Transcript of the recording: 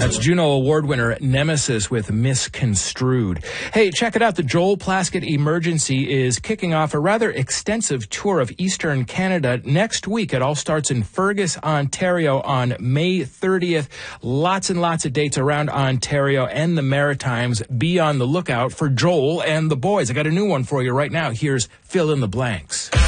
That's Juno Award winner Nemesis with Misconstrued. Hey, check it out. The Joel Plaskett Emergency is kicking off a rather extensive tour of Eastern Canada next week. It all starts in Fergus, Ontario on May 30th. Lots and lots of dates around Ontario and the Maritimes. Be on the lookout for Joel and the boys. I got a new one for you right now. Here's Fill in the Blanks.